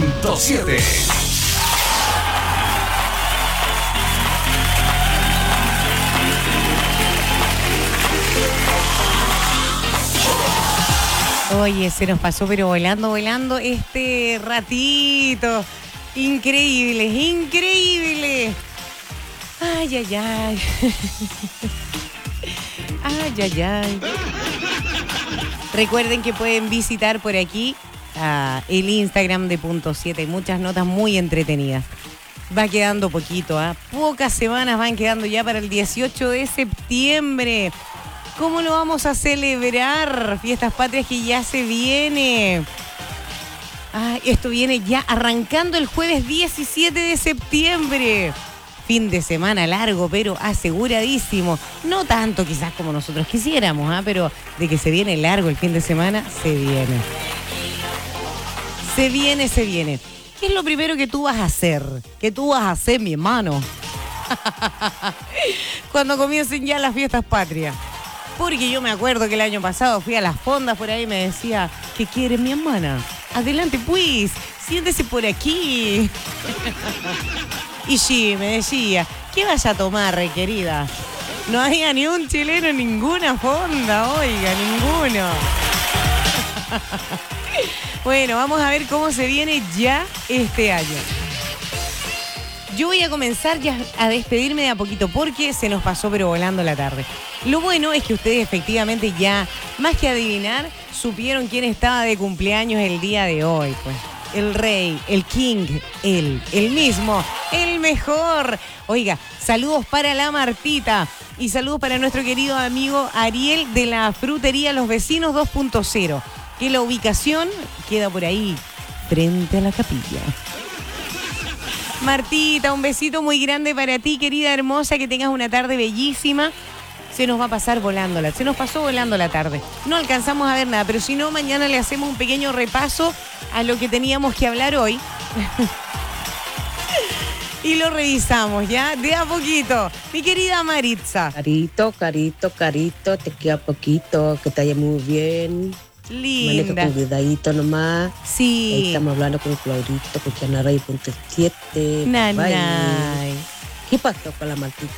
100.7. Oye, se nos pasó pero volando este ratito. Increíble, increíble. Ay, ay, ay. Ay, ay, ay. Recuerden que pueden visitar por aquí el Instagram de Punto 7. Hay muchas notas muy entretenidas. Va quedando poquito, pocas semanas van quedando ya para el 18 de septiembre. ¿Cómo lo vamos a celebrar? Fiestas Patrias que ya se viene. Esto viene ya arrancando el jueves 17 de septiembre. Fin de semana largo, pero aseguradísimo. No tanto quizás como nosotros quisiéramos, pero de que se viene largo el fin de semana, se viene. Se viene, se viene. ¿Qué es lo primero que tú vas a hacer? ¿Qué tú vas a hacer, mi hermano? Cuando comiencen ya las fiestas patrias. Porque yo me acuerdo que el año pasado fui a las fondas por ahí y me decía, ¿qué quiere mi hermana? Adelante pues, siéntese por aquí. Y sí, me decía, ¿qué vas a tomar, querida? No había ni un chileno en ninguna fonda, oiga, ninguno. Bueno, vamos a ver cómo se viene ya este año. Yo voy a comenzar ya a despedirme de a poquito porque se nos pasó pero volando la tarde. Lo bueno es que ustedes efectivamente ya, más que adivinar, supieron quién estaba de cumpleaños el día de hoy, pues. El rey, el king, el mismo, el mejor. Oiga, saludos para la Martita y saludos para nuestro querido amigo Ariel de la frutería Los Vecinos 2.0, que la ubicación queda por ahí, frente a la capilla. Martita, un besito muy grande para ti, querida hermosa, que tengas una tarde bellísima. Se nos va a pasar volándola, se nos pasó volando la tarde. No alcanzamos a ver nada, pero si no, mañana le hacemos un pequeño repaso a lo que teníamos que hablar hoy. Y lo revisamos, ¿ya? De a poquito. Mi querida Maritza. Carito, te queda poquito, que te vaya muy bien. Linda. Maneja con cuidadito nomás. Sí. Ahí estamos hablando con Claudito, con Chanaray.7. Nanay. ¿Qué pasó con la Martita?